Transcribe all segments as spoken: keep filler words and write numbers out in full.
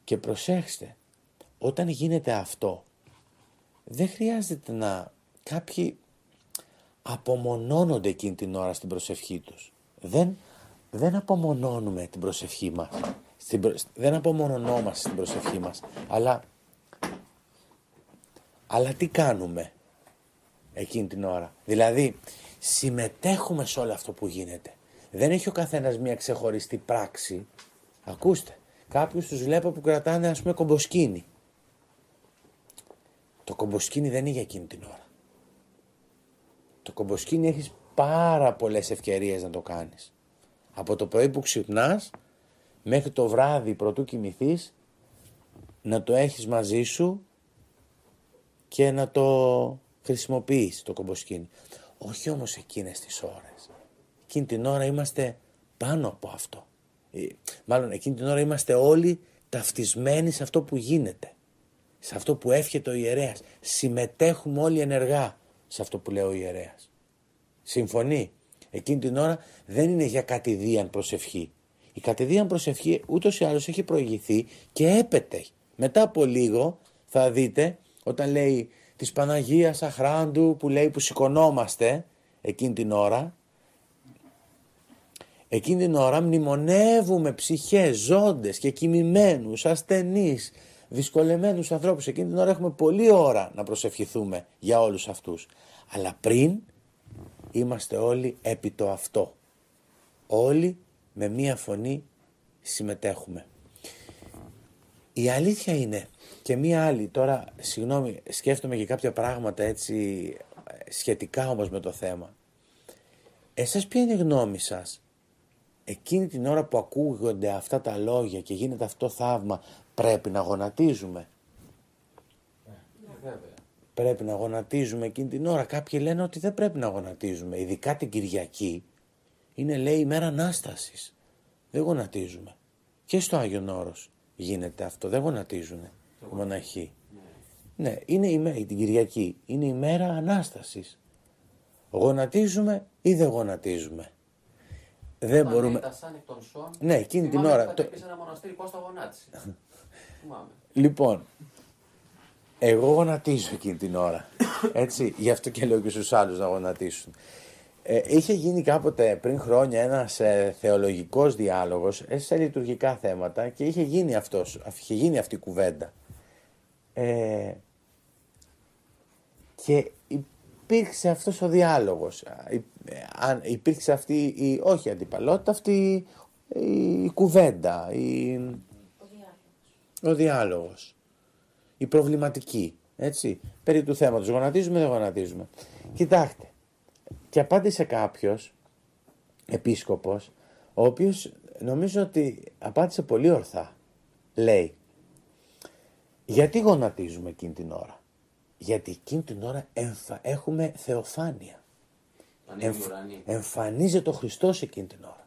Και προσέξτε, όταν γίνεται αυτό, δεν χρειάζεται να κάποιοι απομονώνονται εκείνη την ώρα στην προσευχή τους. Δεν, δεν απομονώνουμε την προσευχή μας. Στην προ... Δεν απομονωνόμαστε στην προσευχή μας. Αλλά, αλλά τι κάνουμε εκείνη την ώρα? Δηλαδή, συμμετέχουμε σε όλο αυτό που γίνεται. Δεν έχει ο καθένας μια ξεχωριστή πράξη. Ακούστε, κάποιους τους βλέπω που κρατάνε, ας πούμε, κομποσκίνη. Το κομποσκίνη δεν είναι για εκείνη την ώρα. Το κομποσκίνη έχεις πάρα πολλές ευκαιρίες να το κάνεις. Από το πρωί που ξυπνάς μέχρι το βράδυ πρωτού κοιμηθείς, να το έχεις μαζί σου και να το χρησιμοποιείς το κομποσκίνη. Όχι όμως εκείνες τις ώρες. Εκείνη την ώρα είμαστε πάνω από αυτό. Μάλλον εκείνη την ώρα είμαστε όλοι ταυτισμένοι σε αυτό που γίνεται. Σε αυτό που εύχεται ο ιερέας. Συμμετέχουμε όλοι ενεργά σε αυτό που λέει ο ιερέας. Συμφωνεί? Εκείνη την ώρα δεν είναι για κατηδίαν προσευχή. Η κατηδίαν προσευχή ούτως ή άλλως έχει προηγηθεί και έπεται. Μετά από λίγο θα δείτε όταν λέει της Παναγίας Αχράντου που λέει που σηκωνόμαστε εκείνη την ώρα. Εκείνη την ώρα μνημονεύουμε ψυχές, ζώντες και κοιμημένους, ασθενείς, δυσκολεμένους ανθρώπους. Εκείνη την ώρα έχουμε πολλή ώρα να προσευχηθούμε για όλους αυτούς. Αλλά πριν είμαστε όλοι επί το αυτό. Όλοι με μία φωνή συμμετέχουμε. Η αλήθεια είναι και μία άλλη, τώρα συγγνώμη σκέφτομαι και κάποια πράγματα έτσι σχετικά όμως με το θέμα. Εσάς ποια είναι η γνώμη σας? Εκείνη την ώρα που ακούγονται αυτά τα λόγια και γίνεται αυτό το θαύμα, πρέπει να γονατίζουμε? Yeah. Πρέπει να γονατίζουμε εκείνη την ώρα. Κάποιοι λένε ότι δεν πρέπει να γονατίζουμε. Ειδικά την Κυριακή είναι, λέει, η μέρα Ανάστασης. Δεν γονατίζουμε. Και στο Άγιον Όρος γίνεται αυτό. Δεν γονατίζουν οι μοναχοί. Yeah. Ναι, είναι η μέρα, την Κυριακή είναι η μέρα Ανάστασης. Γονατίζουμε ή δεν γονατίζουμε? Δεν Όταν μπορούμε. Ναι, εκείνη την ώρα. Το... ένα μοναστήρι, πώς το γονάτισε. Λοιπόν, εγώ γονατίζω εκείνη την ώρα. Έτσι, γι' αυτό και λέω και στους άλλους να γονατίσουν. Ε, είχε γίνει κάποτε πριν χρόνια ένας ε, θεολογικός διάλογος ε, σε λειτουργικά θέματα και είχε γίνει, αυτός, είχε γίνει αυτή η κουβέντα. Ε, και υπήρξε αυτός ο διάλογος. Αν υπήρξε αυτή η, όχι αντιπαλότητα, αυτή η, η κουβέντα, η, ο, διάλογος. ο διάλογος, η προβληματική, έτσι, περί του θέματος, γονατίζουμε δεν γονατίζουμε. Κοιτάξτε, και απάντησε κάποιος, επίσκοπος, ο οποίος νομίζω ότι απάντησε πολύ ορθά. Λέει, γιατί γονατίζουμε εκείνη την ώρα? Γιατί εκείνη την ώρα εμφα... έχουμε θεοφάνεια. Εμφ... Εμφανίζεται ο Χριστός εκείνη την ώρα.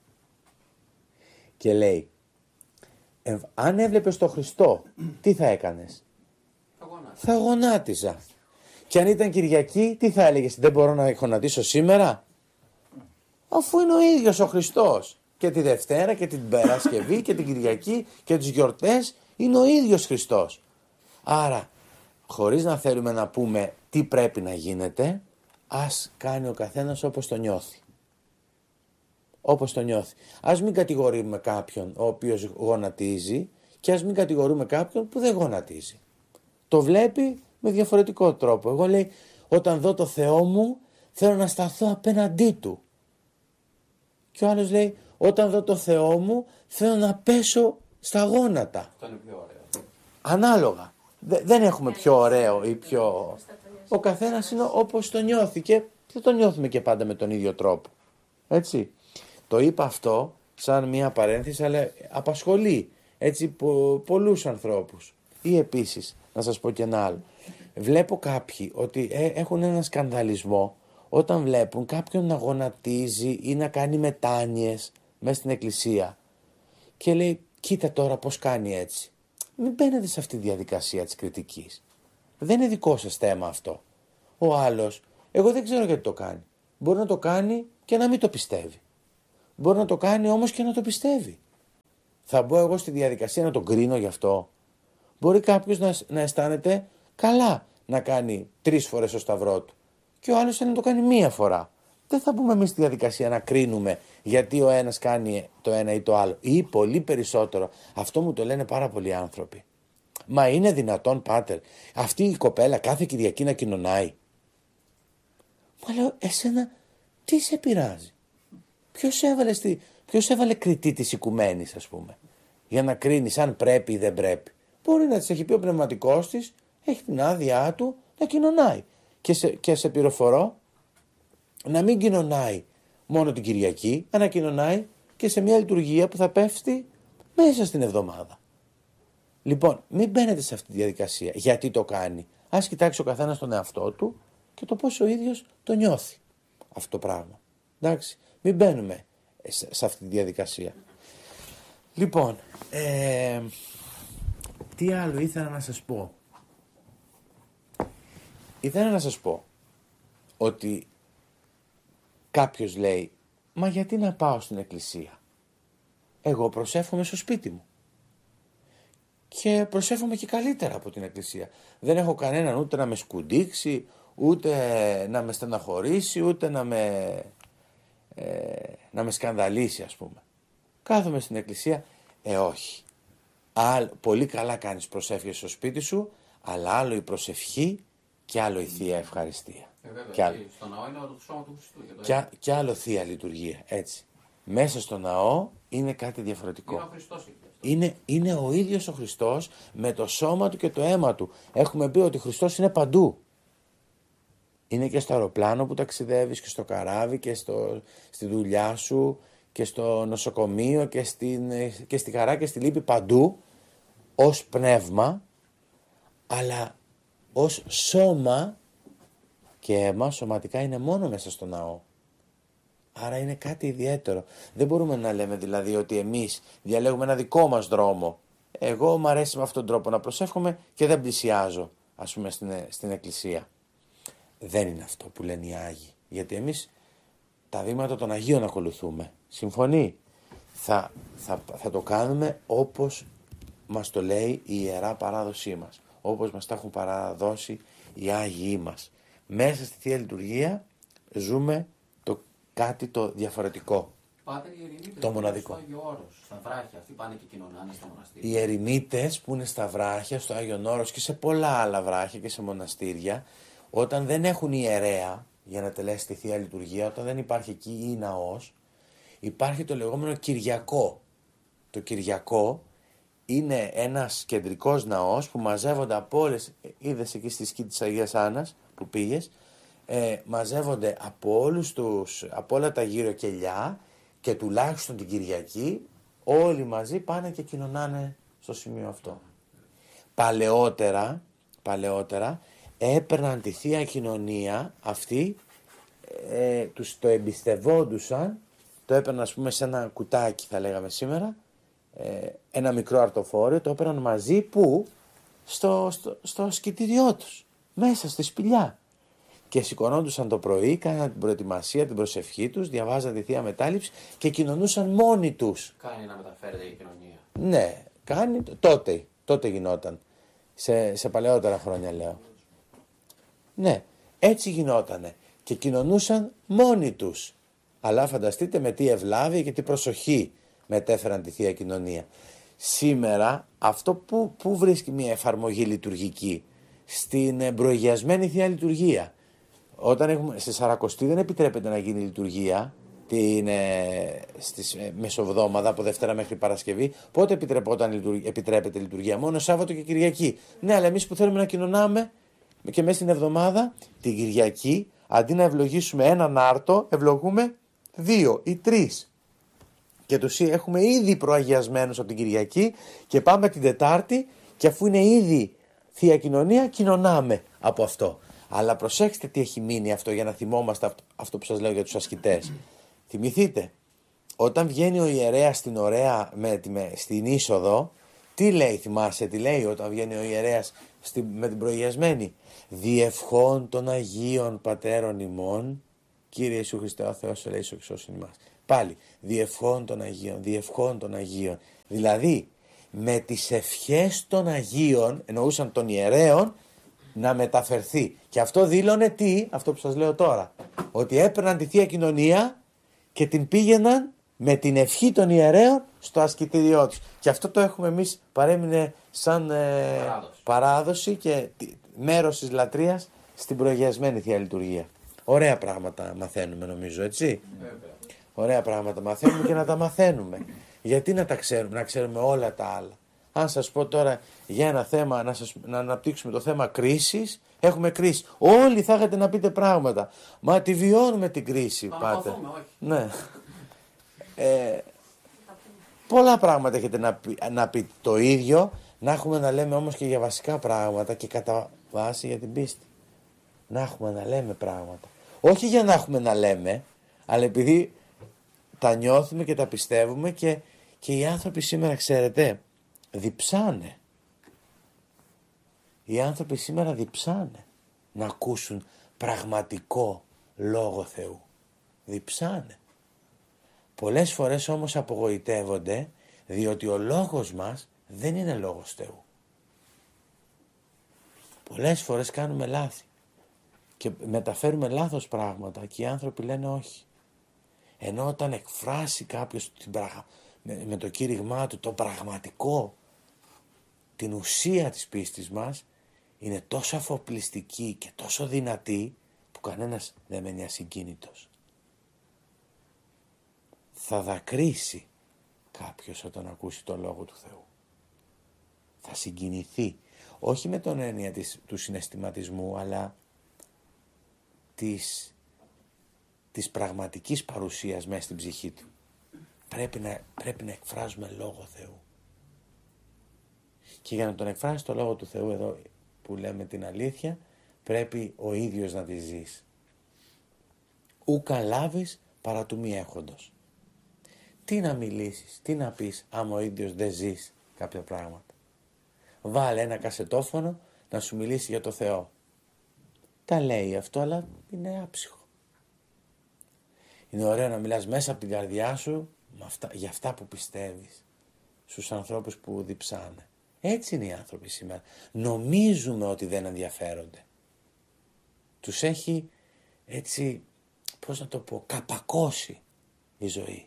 Και λέει, εμφ... αν έβλεπες τον Χριστό, τι θα έκανες? Θα, θα γονάτιζα. Και αν ήταν Κυριακή, τι θα έλεγες? Δεν μπορώ να γονατίσω σήμερα? Αφού είναι ο ίδιος ο Χριστός. Και τη Δευτέρα και την Παρασκευή και την Κυριακή και τις γιορτές είναι ο ίδιος Χριστός. Άρα, χωρίς να θέλουμε να πούμε τι πρέπει να γίνεται, ας κάνει ο καθένας όπως το νιώθει. Όπως το νιώθει. Ας μην κατηγορούμε κάποιον ο οποίος γονατίζει και ας μην κατηγορούμε κάποιον που δεν γονατίζει. Το βλέπει με διαφορετικό τρόπο. Εγώ λέει, όταν δω το Θεό μου θέλω να σταθώ απέναντί του. Και ο άλλος λέει, όταν δω το Θεό μου θέλω να πέσω στα γόνατα. Αυτό είναι πιο ωραίο. Ανάλογα. Δεν έχουμε πιο ωραίο ή πιο... Ο καθένας είναι όπως το νιώθει και δεν το νιώθουμε και πάντα με τον ίδιο τρόπο. Έτσι. Το είπα αυτό σαν μια παρένθεση, αλλά απασχολεί έτσι πο, πολλούς ανθρώπους. Ή επίσης, να σας πω και ένα άλλο. Βλέπω κάποιοι ότι ε, έχουν ένα σκανδαλισμό όταν βλέπουν κάποιον να γονατίζει ή να κάνει μετάνοιες μέσα στην εκκλησία. Και λέει, κοίτα τώρα πώς κάνει έτσι. Μην μπαίνετε σε αυτή τη διαδικασία της κριτικής. Δεν είναι δικό σας θέμα αυτό. Ο άλλος, εγώ δεν ξέρω γιατί το κάνει. Μπορεί να το κάνει και να μην το πιστεύει. Μπορεί να το κάνει όμως και να το πιστεύει. Θα μπω εγώ στη διαδικασία να τον κρίνω γι' αυτό? Μπορεί κάποιος να, να αισθάνεται καλά να κάνει τρεις φορές το σταυρό του και ο άλλος θέλει να το κάνει μία φορά. Δεν θα μπούμε εμείς στη διαδικασία να κρίνουμε γιατί ο ένας κάνει το ένα ή το άλλο. Ή πολύ περισσότερο. Αυτό μου το λένε πάρα πολλοί άνθρωποι. Μα είναι δυνατόν, πάτερ, αυτή η κοπέλα κάθε Κυριακή να κοινωνάει? Μα λέω, εσένα τι σε πειράζει? Ποιος έβαλε, στη, ποιος έβαλε κριτή της οικουμένης, ας πούμε, για να κρίνεις αν πρέπει ή δεν πρέπει? Μπορεί να της έχει πει ο πνευματικός της, έχει την άδειά του να κοινωνάει. Και σε, και σε πληροφορώ να μην κοινωνάει μόνο την Κυριακή, αλλά να κοινωνάει και σε μια λειτουργία που θα πέφτει μέσα στην εβδομάδα. Λοιπόν, μην μπαίνετε σε αυτή τη διαδικασία. Γιατί το κάνει? Ας κοιτάξει ο καθένας τον εαυτό του και το πώς ο ίδιος το νιώθει αυτό το πράγμα. Εντάξει, μην μπαίνουμε σε, σε αυτή τη διαδικασία. Λοιπόν, ε, τι άλλο ήθελα να σας πω? Ήθελα να σας πω ότι κάποιος λέει, μα γιατί να πάω στην εκκλησία? Εγώ προσεύχομαι στο σπίτι μου. Και προσεύχομαι και καλύτερα από την εκκλησία. Δεν έχω κανέναν ούτε να με σκουντίξει, ούτε να με στεναχωρήσει, ούτε να με, ε, να με σκανδαλίσει, ας πούμε. Κάθομαι στην εκκλησία, ε όχι. Άλλ, πολύ καλά κάνεις, προσεύχεσαι στο σπίτι σου, αλλά άλλο η προσευχή και άλλο η Θεία Ευχαριστία. Ε, βέβαια, και, άλλο, στο ναό είναι το σώμα του Χριστού. Και, και άλλο Θεία Λειτουργία, έτσι. Μέσα στο ναό είναι κάτι διαφορετικό. Είναι ο Χριστός. Είναι, είναι ο ίδιος ο Χριστός με το σώμα του και το αίμα του. Έχουμε πει ότι ο Χριστός είναι παντού. Είναι και στο αεροπλάνο που ταξιδεύεις και στο καράβι και στο, στη δουλειά σου και στο νοσοκομείο και, στην, και στη χαρά και στη λύπη, παντού ως πνεύμα, αλλά ως σώμα και αίμα σωματικά είναι μόνο μέσα στο ναό. Άρα είναι κάτι ιδιαίτερο. Δεν μπορούμε να λέμε δηλαδή ότι εμείς διαλέγουμε ένα δικό μας δρόμο. Εγώ μου αρέσει με αυτόν τον τρόπο να προσεύχομαι και δεν πλησιάζω, ας πούμε, στην, στην εκκλησία. Δεν είναι αυτό που λένε οι Άγιοι. Γιατί εμείς τα βήματα των Αγίων ακολουθούμε. Συμφωνεί? Θα, θα, θα το κάνουμε όπως μας το λέει η Ιερά Παράδοσή μας. Όπως μας τα έχουν παραδώσει οι Άγιοι μας. Μέσα στη Θεία Λειτουργία ζούμε το κάτι το διαφορετικό. Πάτερ, οι ερημίτες το μοναδικό. Στο Άγιο Όρος, στα βράχια, αυτοί πάνε και κοινωνάνε στα μοναστήρια. Οι ερημίτες που είναι στα βράχια, στο Άγιον Όρος και σε πολλά άλλα βράχια και σε μοναστήρια, όταν δεν έχουν ιερέα για να τελέσει τη Θεία Λειτουργία, όταν δεν υπάρχει εκεί ή ναός, υπάρχει το λεγόμενο Κυριακό. Το Κυριακό είναι ένας κεντρικός ναός που μαζεύονται από όλες, είδες εκεί στη σκή της Αγίας Άννας που πήγες, ε, μαζεύονται από, όλους τους, από όλα τα γύρω κελιά και τουλάχιστον την Κυριακή όλοι μαζί πάνε και κοινωνάνε στο σημείο αυτό. Παλαιότερα, παλαιότερα έπαιρναν τη Θεία Κοινωνία αυτή, ε, τους το εμπιστευόντουσαν, το έπαιρναν ας πούμε σε ένα κουτάκι θα λέγαμε σήμερα, ε, ένα μικρό αρτοφόριο, το έπαιρναν μαζί που στο, στο, στο σκητήριό τους, μέσα στη σπηλιά. Και σηκωνόντουσαν το πρωί, κάναν την προετοιμασία, την προσευχή τους, διαβάζαν τη Θεία Μετάληψη και κοινωνούσαν μόνοι τους. Κάνει να μεταφέρεται η κοινωνία. Ναι, κάνει, τότε, τότε γινόταν. Σε, σε παλαιότερα χρόνια λέω. Ναι, έτσι γινότανε. Και κοινωνούσαν μόνοι τους. Αλλά φανταστείτε με τι ευλάβεια και τι προσοχή μετέφεραν τη Θεία Κοινωνία. Σήμερα αυτό που, που βρίσκει μια εφαρμογή λειτουργική? Στην προηγιασμένη Θεία Λειτουργία. Όταν έχουμε, στη Σαρακοστή δεν επιτρέπεται να γίνει λειτουργία την, ε, στις, ε, μεσοβδόμαδα από Δευτέρα μέχρι Παρασκευή. Πότε επιτρέπεται, επιτρέπεται λειτουργία? Μόνο Σάββατο και Κυριακή. Ναι, αλλά εμείς που θέλουμε να κοινωνάμε και μέσα στην εβδομάδα, την Κυριακή, αντί να ευλογήσουμε έναν άρτο, ευλογούμε δύο ή τρεις. Και τους έχουμε ήδη προαγιασμένους από την Κυριακή και πάμε την Τετάρτη και αφού είναι ήδη Θεία Κοινωνία, κοινωνάμε από αυτό. Αλλά προσέξτε τι έχει μείνει αυτό για να θυμόμαστε αυτό που σας λέω για τους ασκητές. Θυμηθείτε, όταν βγαίνει ο ιερέας στην ωραία, με, με, στην είσοδο, τι λέει, θυμάσαι τι λέει όταν βγαίνει ο ιερέας στη, με την προηγιασμένη? Διευχών των Αγίων Πατέρων ημών, Κύριε Ιησού Χριστέ ο Θεός ελέησον και σώσον ημάς. Πάλι, διευχών των Αγίων, διευχών των Αγίων, Δηλαδή με τις ευχές των Αγίων, εννοούσαν των ιερέων, να μεταφερθεί. Και αυτό δήλωνε τι, αυτό που σας λέω τώρα, ότι έπαιρναν τη Θεία Κοινωνία και την πήγαιναν με την ευχή των ιερέων στο ασκητήριό τους. Και αυτό το έχουμε εμείς, παρέμεινε σαν ε, παράδοση. παράδοση και μέρος της λατρείας στην προηγιασμένη Θεία Λειτουργία. Ωραία πράγματα μαθαίνουμε νομίζω, έτσι. Βέβαια. Ωραία πράγματα μαθαίνουμε και να τα μαθαίνουμε. Γιατί να τα ξέρουμε, να ξέρουμε όλα τα άλλα. Αν σας πω τώρα για ένα θέμα, να, σας, να αναπτύξουμε το θέμα κρίσης, έχουμε κρίση. Όλοι θα έχετε να πείτε πράγματα. Μα τη βιώνουμε την κρίση, Μα πάτε. μαθούμε, όχι. Ναι. Ε, πολλά πράγματα έχετε να, πει, να πείτε το ίδιο, να έχουμε να λέμε όμως και για βασικά πράγματα και κατά βάση για την πίστη. Να έχουμε να λέμε πράγματα. Όχι για να έχουμε να λέμε, αλλά επειδή τα νιώθουμε και τα πιστεύουμε και, και οι άνθρωποι σήμερα, ξέρετε, διψάνε. Οι άνθρωποι σήμερα διψάνε να ακούσουν πραγματικό Λόγο Θεού. Διψάνε. Πολλές φορές όμως απογοητεύονται διότι ο λόγος μας δεν είναι λόγος Θεού. Πολλές φορές κάνουμε λάθη και μεταφέρουμε λάθος πράγματα και οι άνθρωποι λένε όχι. Ενώ όταν εκφράσει κάποιος την πραγμα... με, με το κήρυγμά του το πραγματικό, την ουσία της πίστης μας, είναι τόσο αφοπλιστική και τόσο δυνατή που κανένας δεν μένει ασυγκίνητος. Θα δακρύσει κάποιος όταν ακούσει το Λόγο του Θεού. Θα συγκινηθεί, όχι με τον έννοια της, του συναισθηματισμού, αλλά της, της πραγματικής παρουσίας μέσα στην ψυχή του. Πρέπει να, πρέπει να εκφράζουμε Λόγο Θεού. Και για να τον εκφράσει το Λόγο του Θεού, εδώ που λέμε την αλήθεια, πρέπει ο ίδιος να τη ζεις. Ούκα λάβεις παρά του μη έχοντος. Τι να μιλήσεις, τι να πεις άμα ο ίδιος δεν ζεις κάποια πράγματα. Βάλε ένα κασετόφωνο να σου μιλήσει για το Θεό. Τα λέει αυτό, αλλά είναι άψυχο. Είναι ωραίο να μιλάς μέσα από την καρδιά σου με αυτά, για αυτά που πιστεύεις στους ανθρώπους που διψάνε. Έτσι είναι οι άνθρωποι σήμερα. Νομίζουμε ότι δεν ενδιαφέρονται. Τους έχει έτσι, πώς να το πω, καπακώσει η ζωή.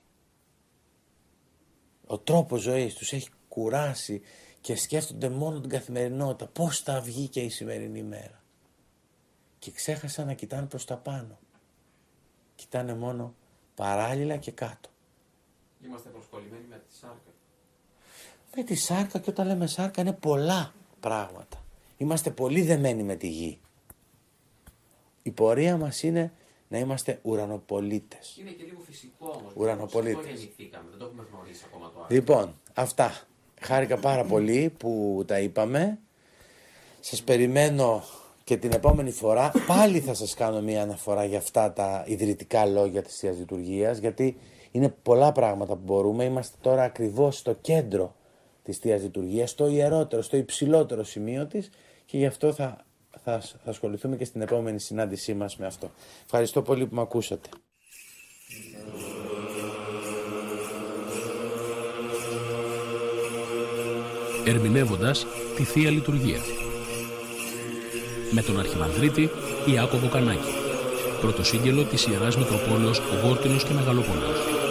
Ο τρόπος ζωής τους έχει κουράσει και σκέφτονται μόνο την καθημερινότητα. Πώς θα βγει και η σημερινή μέρα. Και ξέχασαν να κοιτάνε προς τα πάνω. Κοιτάνε μόνο παράλληλα και κάτω. Είμαστε προσκολλημένοι με τη σάρκα. Με τη σάρκα, και όταν λέμε σάρκα είναι πολλά πράγματα. Είμαστε πολύ δεμένοι με τη γη. Η πορεία μας είναι να είμαστε ουρανοπολίτες. Είναι και λίγο φυσικό όμως. Ουρανοπολίτες. Αυτό γεννηθήκαμε, δεν το έχουμε γνωρίσει ακόμα το άλλο. Λοιπόν, αυτά. Χάρηκα πάρα πολύ που τα είπαμε. Σας περιμένω και την επόμενη φορά. Πάλι θα σας κάνω μια αναφορά για αυτά τα ιδρυτικά λόγια της Θείας Λειτουργίας, γιατί είναι πολλά πράγματα που μπορούμε. Είμαστε τώρα ακριβώς στο κέντρο της Θείας Λειτουργίας, στο ιερότερο, στο υψηλότερο σημείο της, και γι' αυτό θα, θα, θα ασχοληθούμε και στην επόμενη συνάντησή μας με αυτό. Ευχαριστώ πολύ που με ακούσατε. Ερμηνεύοντας τη Θεία Λειτουργία με τον Αρχιμανδρίτη Ιάκωβο Κανάκη, πρωτοσύγγελο της Ιεράς Μητροπόλεως Γόρτινος και Μεγαλόπολεως.